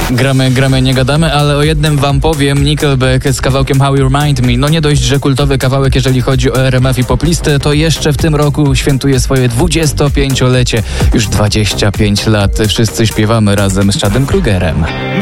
Gramy, nie gadamy, ale o jednym wam powiem. Nickelback z kawałkiem How You Remind Me. No nie dość, że kultowy kawałek, jeżeli chodzi o RMF i poplistę, to jeszcze w tym roku świętuje swoje 25-lecie. Już 25 lat wszyscy śpiewamy razem z Chadem Krugerem.